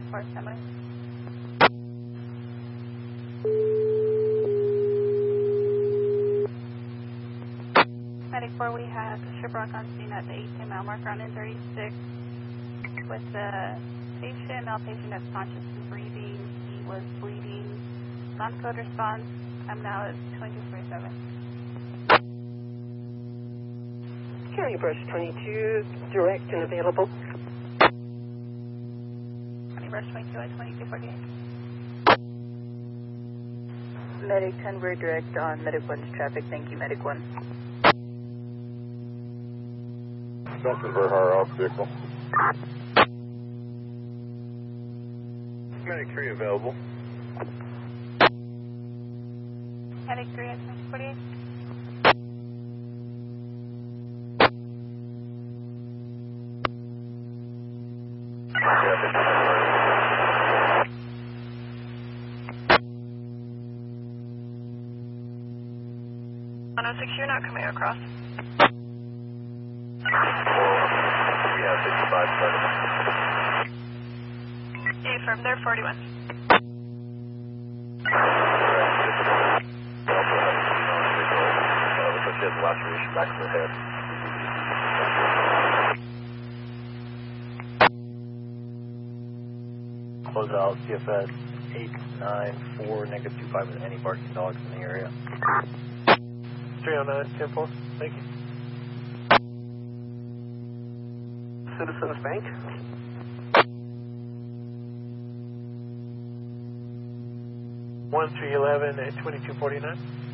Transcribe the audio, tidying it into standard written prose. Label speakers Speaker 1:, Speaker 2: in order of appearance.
Speaker 1: Medic 4, standby. Medic 4, we have Shiprock on scene at the 18 mile marker on N36 with the patient, male patient that's conscious and breathing. He was bleeding. Non-code response. Time now is 22:47.
Speaker 2: Carry brush 22, direct and available.
Speaker 1: Brush 22 at 22:48.
Speaker 3: Medic 10, we're direct on Medic 1's traffic. Thank you, Medic 1.
Speaker 4: Delta Verhar off vehicle. Medic 3 available.
Speaker 1: Medic 3 at 22:48. You're not coming across.
Speaker 4: We have 55 started.
Speaker 1: Affirm, they're 41.
Speaker 4: Looks like she has laceration back of her head.
Speaker 5: Close out CFS 894, -25 with any barking dogs in the area. 309, 10-4, thank you.
Speaker 2: Citizens Bank.
Speaker 5: One 311 at 2249.